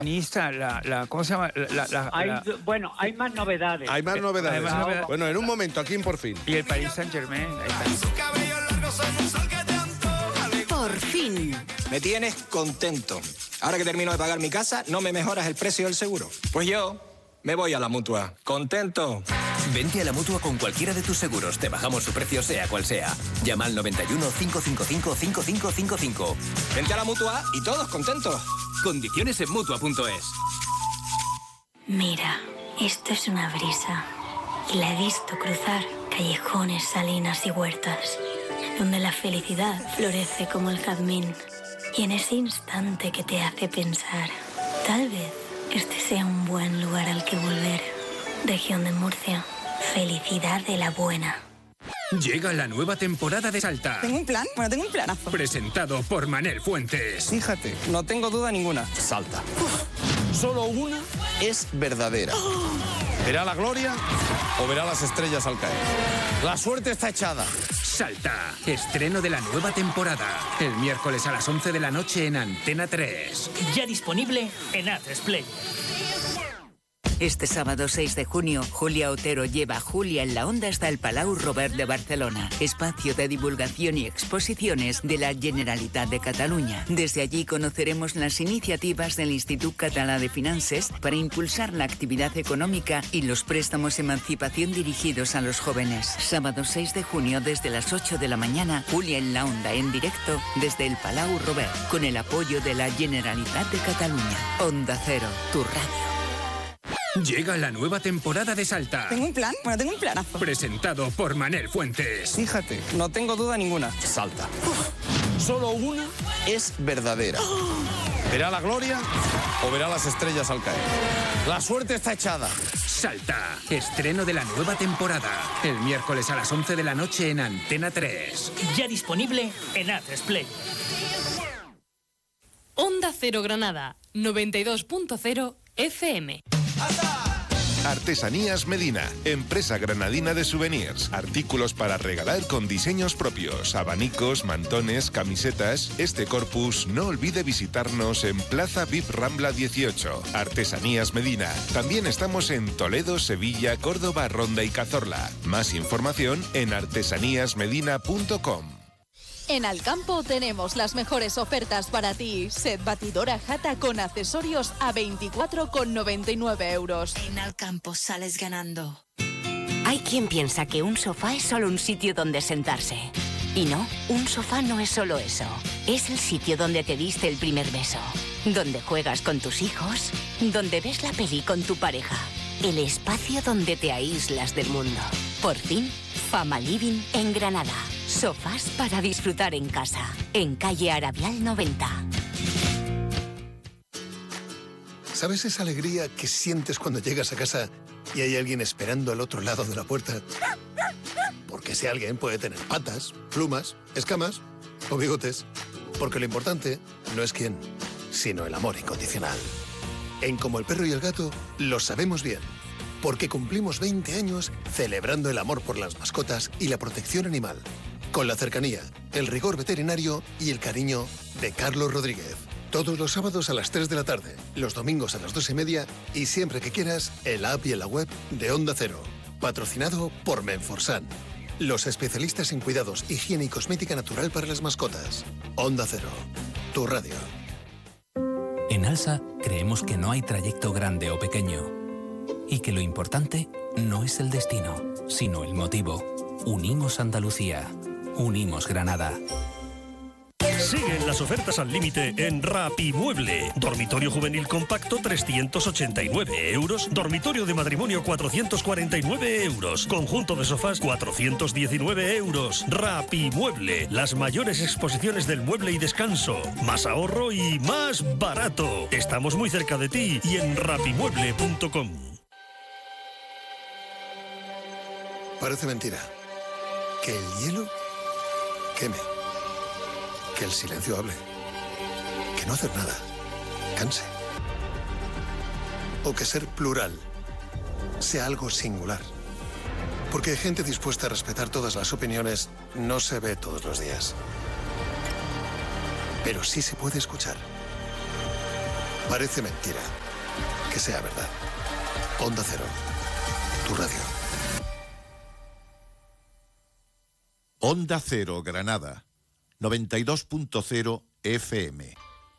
¿Cómo se llama? Bueno, hay más novedades. Hay más novedades. Bueno, en un momento, aquí en Por Fin. Y el Paris Saint-Germain. Por fin. Me tienes contento. Ahora que termino de pagar mi casa, ¿no me mejoras el precio del seguro? Pues yo me voy a la Mutua. ¿Contento? Vente a la Mutua con cualquiera de tus seguros. Te bajamos su precio sea cual sea. Llama al 91 555 5555. Vente a la Mutua y todos contentos. Condiciones en Mutua.es. Mira, esto es una brisa. Y la he visto cruzar callejones, salinas y huertas, donde la felicidad florece como el jazmín. Y en ese instante que te hace pensar, tal vez este sea un buen lugar al que volver. Región de Murcia, felicidad de la buena. Llega la nueva temporada de Salta. ¿Tengo un plan? Bueno, tengo un planazo. Presentado por Manel Fuentes. Fíjate, no tengo duda ninguna. Salta. Solo una es verdadera. ¿Verá la gloria o verá las estrellas al caer? La suerte está echada. Salta. Estreno de la nueva temporada. El miércoles a las 11 de la noche en Antena 3. Ya disponible en A3 Este sábado 6 de junio, Julia Otero lleva a Julia en la Onda hasta el Palau Robert de Barcelona, espacio de divulgación y exposiciones de la Generalitat de Cataluña. Desde allí conoceremos las iniciativas del Institut Català de Finances para impulsar la actividad económica y los préstamos emancipación dirigidos a los jóvenes. Sábado 6 de junio desde las 8 de la mañana, Julia en la Onda en directo desde el Palau Robert, con el apoyo de la Generalitat de Cataluña. Onda Cero, tu radio. Llega la nueva temporada de Salta. ¿Tengo un plan? Bueno, tengo un planazo. Presentado por Manel Fuentes. Fíjate, no tengo duda ninguna. Salta. Solo una es verdadera. ¿Verá la gloria o verá las estrellas al caer? La suerte está echada. Salta. Estreno de la nueva temporada. El miércoles a las 11 de la noche en Antena 3. Ya disponible en A3 Onda Cero Granada, 92.0 FM. Artesanías Medina, empresa granadina de souvenirs, artículos para regalar con diseños propios, abanicos, mantones, camisetas. Este corpus no olvide visitarnos en Plaza VIP Rambla 18. Artesanías Medina. También estamos en Toledo, Sevilla, Córdoba, Ronda y Cazorla. Más información en artesaníasmedina.com. En Alcampo tenemos las mejores ofertas para ti. Set batidora Jata con accesorios a 24,99 euros. En Alcampo sales ganando. Hay quien piensa que un sofá es solo un sitio donde sentarse. Y no, un sofá no es solo eso. Es el sitio donde te diste el primer beso, donde juegas con tus hijos, donde ves la peli con tu pareja. El espacio donde te aíslas del mundo. Por fin, Fama Living en Granada. Sofás para disfrutar en casa. En calle Arabial 90. ¿Sabes esa alegría que sientes cuando llegas a casa y hay alguien esperando al otro lado de la puerta? Porque ese alguien puede tener patas, plumas, escamas o bigotes. Porque lo importante no es quién, sino el amor incondicional. En Como el Perro y el Gato lo sabemos bien. Porque cumplimos 20 años celebrando el amor por las mascotas y la protección animal. Con la cercanía, el rigor veterinario y el cariño de Carlos Rodríguez. Todos los sábados a las 3 de la tarde, los domingos a las 2:30 y siempre que quieras, en la app y en la web de Onda Cero. Patrocinado por Menforsan. Los especialistas en cuidados, higiene y cosmética natural para las mascotas. Onda Cero. Tu radio. En Alsa creemos que no hay trayecto grande o pequeño. Y que lo importante no es el destino, sino el motivo. Unimos Andalucía. Unimos Granada. Siguen las ofertas al límite en Rapimueble. Dormitorio juvenil compacto 389 euros. Dormitorio de matrimonio 449 euros. Conjunto de sofás 419 euros. Rapimueble. Las mayores exposiciones del mueble y descanso. Más ahorro y más barato. Estamos muy cerca de ti y en rapimueble.com. Parece mentira. Que el hielo queme. Que el silencio hable. Que no hacer nada canse. O que ser plural sea algo singular. Porque gente dispuesta a respetar todas las opiniones no se ve todos los días. Pero sí se puede escuchar. Parece mentira. Que sea verdad. Onda Cero, tu radio. Onda Cero Granada, 92.0 FM.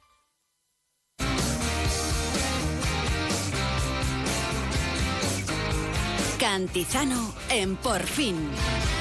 Cantizano en Por Fin.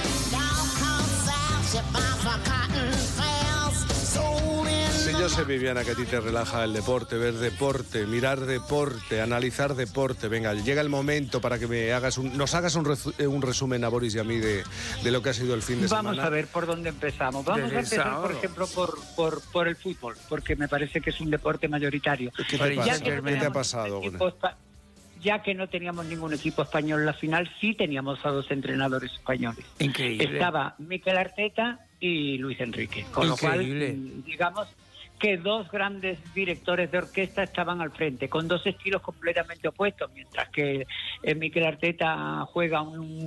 Sí, yo sé, Viviana, que a ti te relaja el deporte, ver deporte, mirar deporte, analizar deporte. Venga, llega el momento para que nos hagas un resumen a Boris y a mí de lo que ha sido el fin de semana. Vamos a ver por dónde empezamos. Vamos a empezar, por ejemplo, por el fútbol, porque me parece que es un deporte mayoritario. ¿Qué te ha pasado? Ya que no teníamos ningún equipo español en la final, sí teníamos a dos entrenadores españoles. Increíble. Estaba Mikel Arteta y Luis Enrique. Con Increíble. lo cual, digamos que dos grandes directores de orquesta estaban al frente, con dos estilos completamente opuestos, mientras que Mikel Arteta juega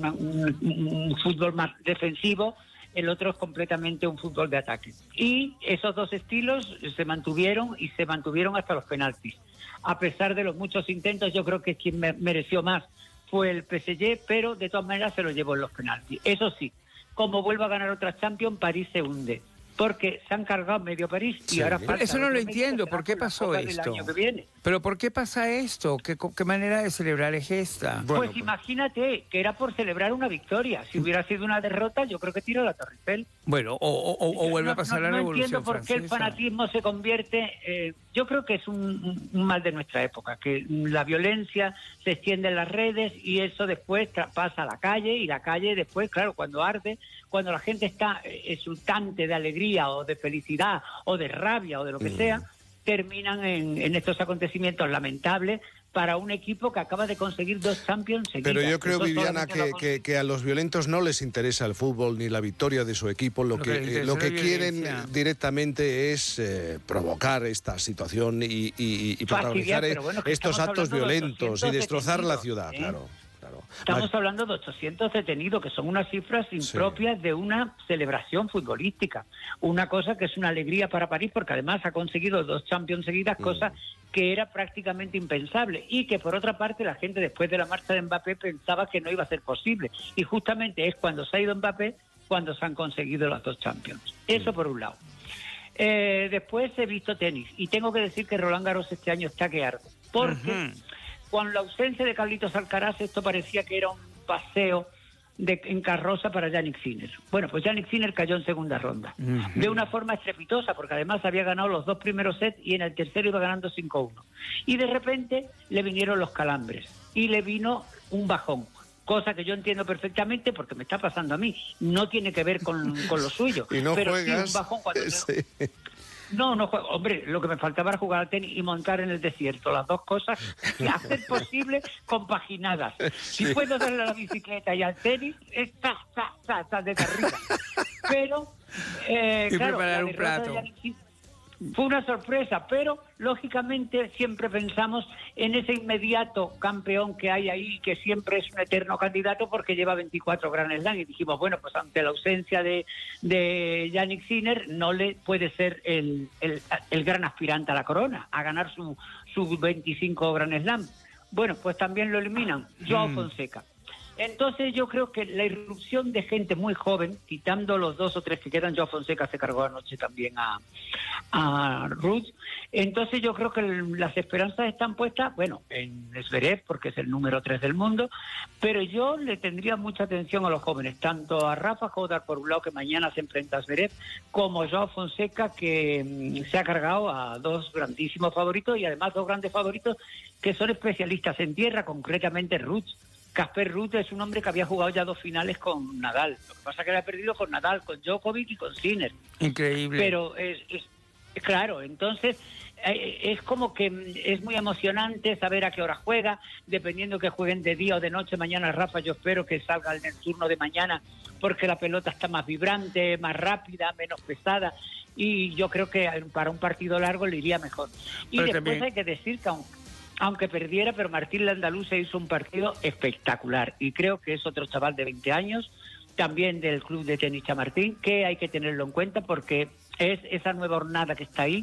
un fútbol más defensivo, el otro es completamente un fútbol de ataque. Y esos dos estilos se mantuvieron hasta los penaltis. A pesar de los muchos intentos, yo creo que quien mereció más fue el PSG, pero de todas maneras se lo llevó en los penaltis. Eso sí, como vuelva a ganar otra Champions, París se hunde, porque se han cargado medio París y Sí. ahora falta. Eso no lo entiendo, ¿por qué pasó esto? Pero ¿por qué pasa esto? ¿Qué manera de celebrar es esta? Pues imagínate que era por celebrar una victoria. Si hubiera sido una derrota, yo creo que tira la Torre Eiffel. Bueno, o vuelve a pasar la Revolución No entiendo por qué el Francesa. fanatismo se convierte... yo creo que es un mal de nuestra época, que la violencia se extiende en las redes y eso después pasa a la calle, y la calle después, claro, cuando arde, cuando la gente está exultante de alegría o de felicidad o de rabia o de lo que sea, terminan en estos acontecimientos lamentables para un equipo que acaba de conseguir 2 Champions seguidas. Pero yo creo, Eso Viviana, solamente que a los violentos no les interesa el fútbol ni la victoria de su equipo. Lo que quieren directamente es provocar esta situación y protagonizar estos actos violentos y destrozar la ciudad, claro. Estamos hablando de 800 detenidos, que son unas cifras impropias de una celebración futbolística. Una cosa que es una alegría para París, porque además ha conseguido 2 Champions seguidas, cosa que era prácticamente impensable. Y que, por otra parte, la gente después de la marcha de Mbappé pensaba que no iba a ser posible. Y justamente es cuando se ha ido Mbappé cuando se han conseguido las 2 Champions. Eso por un lado. Después he visto tenis. Y tengo que decir que Roland Garros este año está que arde. Porque... con la ausencia de Carlitos Alcaraz, esto parecía que era un paseo en carroza para Jannik Sinner. Bueno, pues Jannik Sinner cayó en segunda ronda, de una forma estrepitosa, porque además había ganado los 2 primeros sets y en el tercero iba ganando 5-1. Y de repente le vinieron los calambres y le vino un bajón, cosa que yo entiendo perfectamente porque me está pasando a mí. No tiene que ver con lo suyo. Y no pero juegas... sí un bajón cuando... No juego. Hombre, lo que me faltaba era jugar al tenis y montar en el desierto. Las dos cosas que hacen posible compaginadas. Si puedo darle a la bicicleta y al tenis, está de arriba. Pero, y claro, preparar un plato. Fue una sorpresa, pero lógicamente siempre pensamos en ese inmediato campeón que hay ahí, que siempre es un eterno candidato porque lleva 24 Grand Slam, y dijimos, bueno, pues ante la ausencia de Jannik Sinner no le puede ser el gran aspirante a la corona, a ganar su 25 Grand Slam. Bueno, pues también lo eliminan, Joao Fonseca. Entonces yo creo que la irrupción de gente muy joven, quitando los 2 o 3 que quedan, Joao Fonseca se cargó anoche también a Ruth, entonces yo creo que las esperanzas están puestas, bueno, en Zverev, porque es el número 3 del mundo, pero yo le tendría mucha atención a los jóvenes, tanto a Rafa Jodar, por un lado, que mañana se enfrenta a Zverev, como Joao Fonseca, que se ha cargado a 2 grandísimos favoritos, y además 2 grandes favoritos que son especialistas en tierra, concretamente Ruth. Casper Ruud es un hombre que había jugado ya 2 finales con Nadal. Lo que pasa es que le ha perdido con Nadal, con Djokovic y con Sinner. Increíble. Pero es claro, entonces es como que es muy emocionante saber a qué hora juega, dependiendo que jueguen de día o de noche. Mañana Rafa, yo espero que salga en el turno de mañana, porque la pelota está más vibrante, más rápida, menos pesada, y yo creo que para un partido largo le iría mejor. Y pero después también hay que decir que aunque perdiera, pero Martín Landalú se hizo un partido espectacular, y creo que es otro chaval de 20 años, también del club de tenis Chamartín, que hay que tenerlo en cuenta porque es esa nueva hornada que está ahí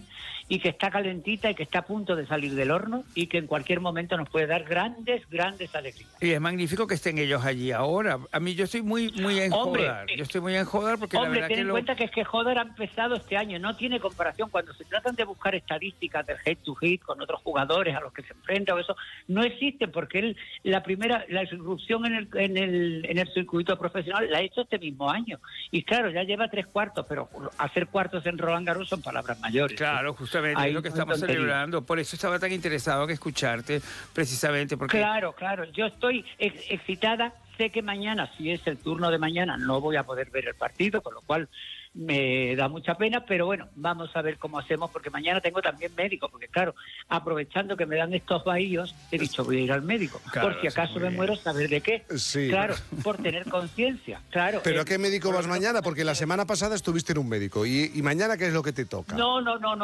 y que está calentita y que está a punto de salir del horno y que en cualquier momento nos puede dar grandes alegrías. Y es magnífico que estén ellos allí ahora. A mí yo estoy muy en Jodar. Yo estoy muy en Jodar porque la verdad ten en cuenta que es que Jodar ha empezado este año, no tiene comparación. Cuando se tratan de buscar estadísticas del head to head con otros jugadores a los que se enfrenta o eso, no existe, porque la irrupción en el circuito profesional la ha hecho este mismo año. Y claro, ya lleva 3 cuartos, pero hacer cuartos en Roland Garros son palabras mayores. Claro, justamente es lo que estamos celebrando. Por eso estaba tan interesado en escucharte, precisamente porque... Claro, yo estoy excitada. Sé que mañana, si es el turno de mañana, no voy a poder ver el partido, con lo cual me da mucha pena, pero bueno, vamos a ver cómo hacemos, porque mañana tengo también médico, porque claro, aprovechando que me dan estos bahíos, he dicho voy a ir al médico, claro, por si acaso me muero, saber de qué. Sí. Claro, por tener conciencia, claro. ¿Pero a qué médico vas mañana? Porque la semana pasada estuviste en un médico, ¿y mañana qué es lo que te toca? No,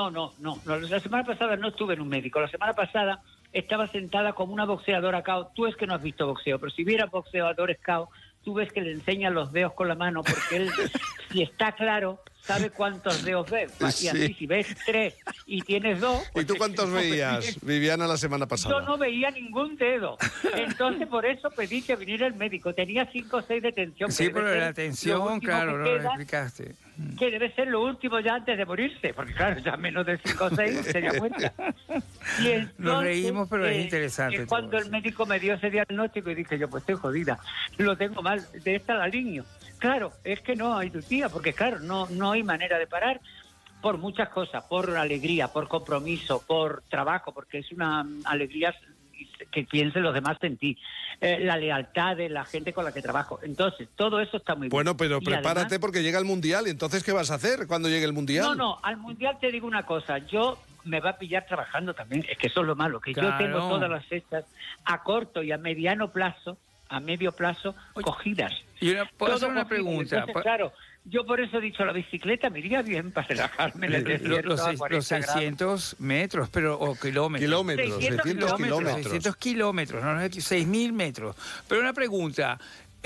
la semana pasada no estuve en un médico, la semana pasada estaba sentada como una boxeadora cao. Tú es que no has visto boxeo, pero si vieras boxeadores cao, tú ves que le enseñan los dedos con la mano, porque él, si está claro, sabe cuántos dedos ves. Y así, si ves 3 y tienes 2... Pues ¿y tú cuántos veías, Viviana, la semana pasada? Yo no veía ningún dedo. Entonces, por eso pedí que viniera el médico. Tenía 5 o 6 de tensión. Sí, pero la tensión, claro, no lo explicaste. Que debe ser lo último ya antes de morirse, porque claro, ya menos de 5 o 6 sería muerta. Y entonces, nos reímos, pero es interesante. Es cuando el médico me dio ese diagnóstico y dije yo, pues estoy jodida, lo tengo mal, de esta la niño. Claro, es que no hay tu tía, porque claro, no hay manera de parar por muchas cosas, por alegría, por compromiso, por trabajo, porque es una alegría que piensen los demás en ti, la lealtad de la gente con la que trabajo. Entonces, todo eso está muy bien. Bueno, pero y prepárate además, porque llega el Mundial, entonces ¿qué vas a hacer cuando llegue el Mundial? No, al Mundial te digo una cosa, yo me va a pillar trabajando también, es que eso es lo malo, que claro, yo tengo todas las fechas a corto y a mediano plazo, a medio plazo, cogidas. Y ¿puedo hacer una pregunta? Entonces, claro, yo por eso he dicho, la bicicleta me iría bien para relajarme en el desierto los 600 metros, pero o kilómetros. 600 kilómetros. 600 kilómetros, no 6.000 metros. Pero una pregunta,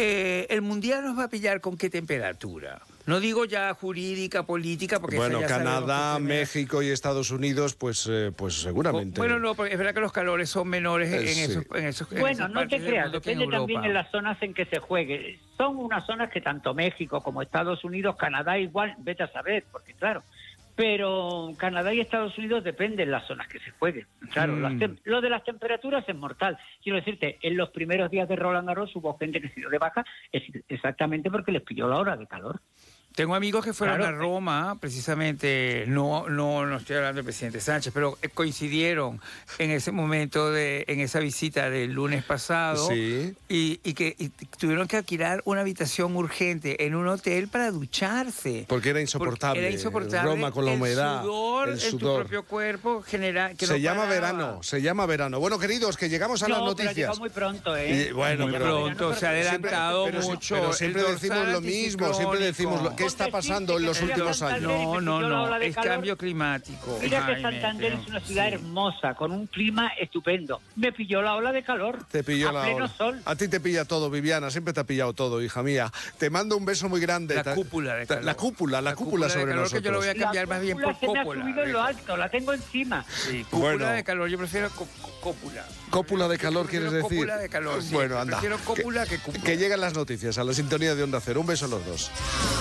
¿el Mundial nos va a pillar con qué temperatura? No digo ya jurídica, política, porque bueno, Canadá, México y Estados Unidos, pues seguramente. Bueno, no, porque es verdad que los calores son menores en esos bueno, no te creas, depende también de las zonas en que se juegue. Son unas zonas que tanto México como Estados Unidos, Canadá igual, vete a saber, porque claro, pero Canadá y Estados Unidos depende de las zonas que se jueguen. Claro, lo de las temperaturas es mortal. Quiero decirte, en los primeros días de Roland Garros hubo gente que se dio de baja exactamente porque les pilló la hora de calor. Tengo amigos que fueron a Roma, precisamente, no estoy hablando del presidente Sánchez, pero coincidieron en ese momento, en esa visita del lunes pasado, y tuvieron que alquilar una habitación urgente en un hotel para ducharse. Porque era insoportable. Roma con la humedad, el sudor. En tu propio cuerpo general. Se llama verano. Bueno, queridos, que llegamos a las noticias. Pero llegó muy pronto, ¿eh? Muy pronto, se ha adelantado mucho. Pero siempre decimos lo mismo, siempre decimos lo que está pasando en los últimos años. No, es cambio climático. Mira que Santander es una ciudad hermosa, con un clima estupendo. Me pilló la ola de calor. Te pilló la pleno ola. Sol. A ti te pilla todo, Viviana, siempre te ha pillado todo, hija mía. Te mando un beso muy grande. La cúpula de calor. La cúpula sobre nosotros. Que yo lo voy a cambiar más bien por cópula. Se me ha subido en lo alto, la tengo encima. Sí, cúpula de calor, yo prefiero cópula. ¿Cópula de calor quieres decir? Cópula de calor, sí. Bueno, anda. Prefiero cópula que cúpula. Que llegan las noticias a la sintonía de Onda Cero. Un beso a los dos.